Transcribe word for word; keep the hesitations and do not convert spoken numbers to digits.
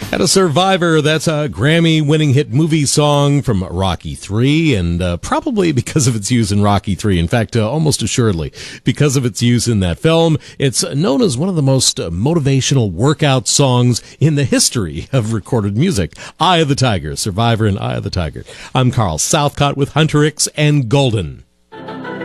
And a Survivor, that's a Grammy-winning hit movie song from Rocky three, and uh, probably because of its use in Rocky three. In fact, uh, almost assuredly, because of its use in that film. It's known as one of the most uh, motivational workout songs in the history of recorded music. Eye of the Tiger, Survivor and Eye of the Tiger. I'm Carl Southcott with Hunter X and Golden.